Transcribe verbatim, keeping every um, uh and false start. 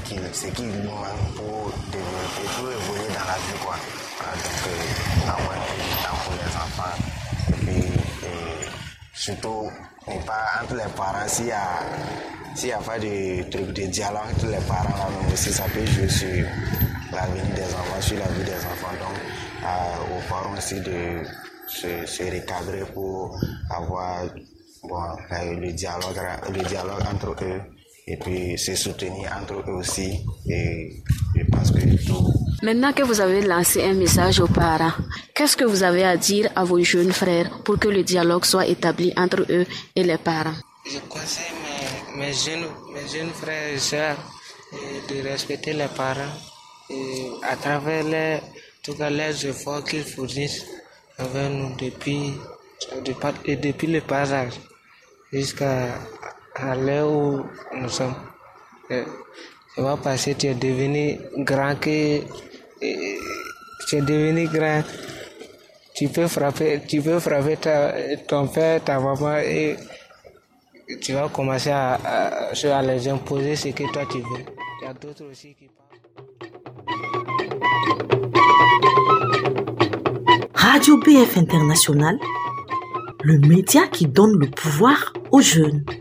qui, ce qui nous manque pour développer, pour évoluer dans la vie, quoi. Voilà, donc, euh, avoir un peu de temps pour les enfants. Et puis, et surtout, ne pas entre les parents, s'il y a, s'il y a pas de truc de dialogue entre les parents, là même aussi, ça peut jouer sur l'avenir des enfants, sur la vie des enfants. Donc, euh, aux parents aussi de se, se recadrer pour avoir bon, le dialogue, le dialogue entre eux et puis se soutenir entre eux aussi. Et je pense que tout. Maintenant que vous avez lancé un message aux parents, qu'est-ce que vous avez à dire à vos jeunes frères pour que le dialogue soit établi entre eux et les parents? Je conseille mes, mes, jeunes, mes jeunes frères et sœurs de respecter les parents et à travers les, en tout cas, les efforts qu'ils fournissent avec nous depuis, et depuis le bas âge jusqu'à à l'heure où nous sommes. Ça va passer, tu es devenu grand que tu es devenu grand, tu peux frapper, tu peux frapper ta, ton père, ta maman et tu vas commencer à, à, à les imposer ce que toi tu veux. Il y a d'autres aussi qui parlent. Radio B F International, le média qui donne le pouvoir aux jeunes.